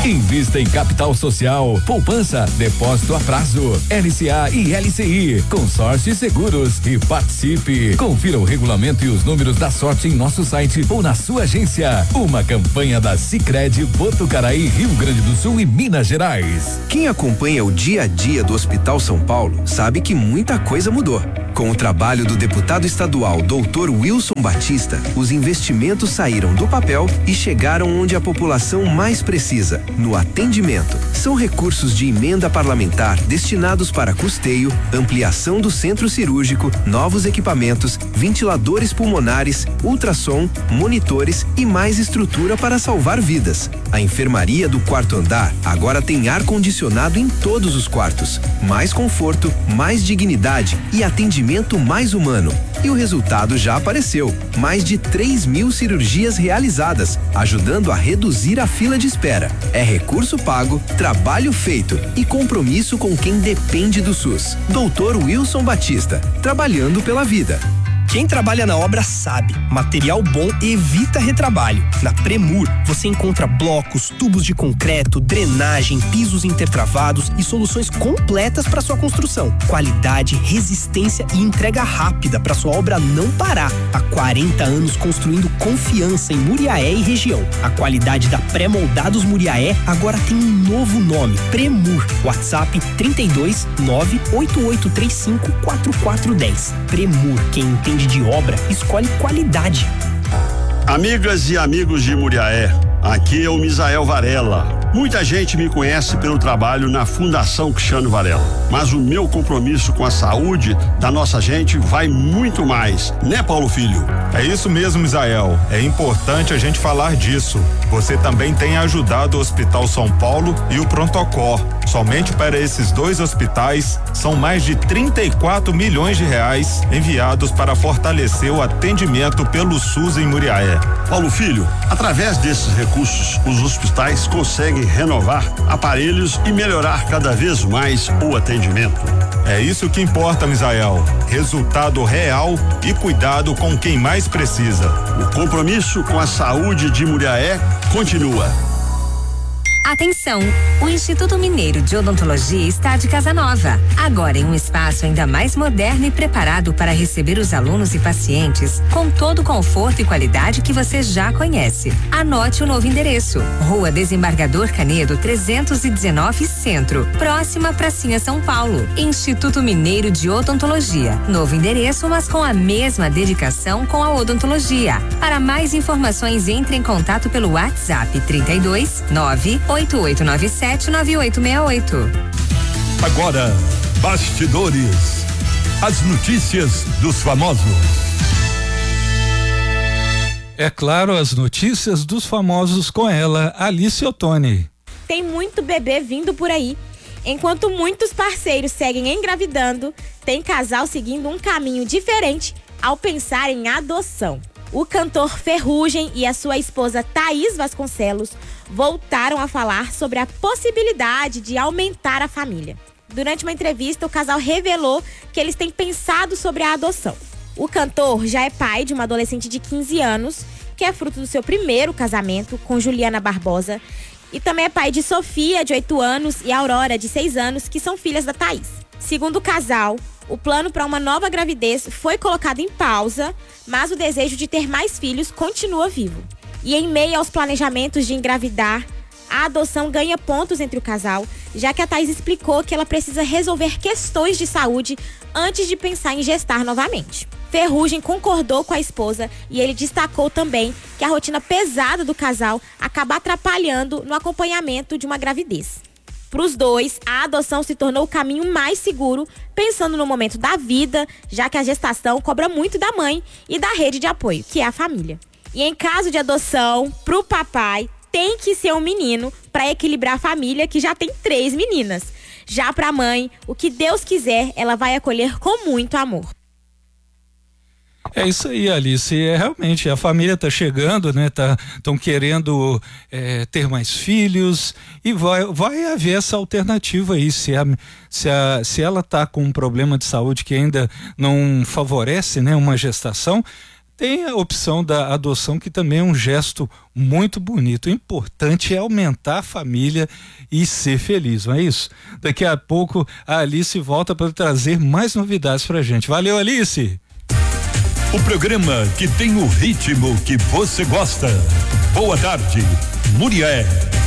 Invista em capital social, poupança, depósito a prazo, LCA e LCI, consórcio e seguros e participe. Confira o regulamento e os números da sorte em nosso site ou na sua agência. Uma campanha da Sicredi Botucaraí, Rio Grande do Sul e Minas Gerais. Quem acompanha o dia a dia do Hospital São Paulo sabe que muita coisa mudou. Com o trabalho do deputado estadual Dr. Wilson Batista, os investimentos saíram do papel e chegaram onde a população mais precisa, no atendimento. São recursos de emenda parlamentar destinados para custeio, ampliação do centro cirúrgico, novos equipamentos, ventiladores pulmonares, ultrassom, monitores e mais estrutura para salvar vidas. A enfermaria do quarto andar agora tem ar-condicionado em todos os quartos, mais conforto, mais dignidade e atendimento mais humano. E o resultado já apareceu. Mais de 3.000 cirurgias realizadas, ajudando a reduzir a fila de espera. É recurso pago, trabalho feito e compromisso com quem depende do SUS. Dr. Wilson Batista, trabalhando pela vida. Quem trabalha na obra sabe, material bom evita retrabalho. Na Premur, você encontra blocos, tubos de concreto, drenagem, pisos intertravados e soluções completas para sua construção. Qualidade, resistência e entrega rápida para sua obra não parar. Há 40 anos construindo confiança em Muriaé e região. A qualidade da Pré-Moldados Muriaé agora tem um novo nome, Premur. WhatsApp 32 98835 4410. Premur, quem entende de obra, escolhe qualidade. Amigas e amigos de Muriaé, aqui é o Misael Varela. Muita gente me conhece pelo trabalho na Fundação Cristiano Varela, mas o meu compromisso com a saúde da nossa gente vai muito mais, né, Paulo Filho? É isso mesmo, Misael. É importante a gente falar disso. Você também tem ajudado o Hospital São Paulo e o Prontocor. Somente para esses dois hospitais, são mais de 34 milhões de reais enviados para fortalecer o atendimento pelo SUS em Muriaé. Paulo Filho, através desses recursos, os hospitais conseguem renovar aparelhos e melhorar cada vez mais o atendimento. É isso que importa, Misael. Resultado real e cuidado com quem mais precisa. O compromisso com a saúde de Muriaé continua. Atenção! O Instituto Mineiro de Odontologia está de casa nova. Agora em um espaço ainda mais moderno e preparado para receber os alunos e pacientes com todo o conforto e qualidade que você já conhece. Anote o novo endereço: Rua Desembargador Canedo 319 Centro, próxima Pracinha São Paulo. Instituto Mineiro de Odontologia. Novo endereço, mas com a mesma dedicação com a odontologia. Para mais informações, entre em contato pelo WhatsApp 32 988979868. Agora, bastidores. As notícias dos famosos. É claro, as notícias dos famosos com ela, Alice Ottoni. Tem muito bebê vindo por aí. Enquanto muitos parceiros seguem engravidando, tem casal seguindo um caminho diferente ao pensar em adoção. O cantor Ferrugem e a sua esposa Thaís Vasconcelos voltaram a falar sobre a possibilidade de aumentar a família. Durante uma entrevista, o casal revelou que eles têm pensado sobre a adoção. O cantor já é pai de uma adolescente de 15 anos, que é fruto do seu primeiro casamento com Juliana Barbosa, e também é pai de Sofia, de 8 anos, e Aurora, de 6 anos, que são filhas da Thaís. Segundo o casal, o plano para uma nova gravidez foi colocado em pausa, mas o desejo de ter mais filhos continua vivo. E em meio aos planejamentos de engravidar, a adoção ganha pontos entre o casal, já que a Thaís explicou que ela precisa resolver questões de saúde antes de pensar em gestar novamente. Ferrugem concordou com a esposa e ele destacou também que a rotina pesada do casal acaba atrapalhando no acompanhamento de uma gravidez. Para os dois, a adoção se tornou o caminho mais seguro, pensando no momento da vida, já que a gestação cobra muito da mãe e da rede de apoio, que é a família. E em caso de adoção, pro papai, tem que ser um menino para equilibrar a família, que já tem 3 meninas. Já pra mãe, o que Deus quiser, ela vai acolher com muito amor. É isso aí, Alice. Realmente a família tá chegando, né? Estão querendo ter mais filhos e vai haver essa alternativa aí. Se ela tá com um problema de saúde que ainda não favorece, né, uma gestação, tem a opção da adoção, que também é um gesto muito bonito. O importante é aumentar a família e ser feliz, não é isso? Daqui a pouco a Alice volta para trazer mais novidades pra gente. Valeu, Alice! O programa que tem o ritmo que você gosta. Boa tarde, Murié.